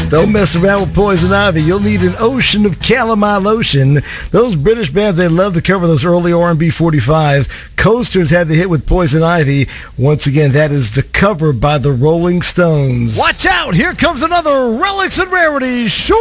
Don't mess around with Poison Ivy. You'll need an ocean of calamine lotion. Those British bands, they love to cover those early R&B 45s. Coasters had the hit with Poison Ivy. Once again, that is the cover by the Rolling Stones. Watch out! Here comes another Relics and Rarities short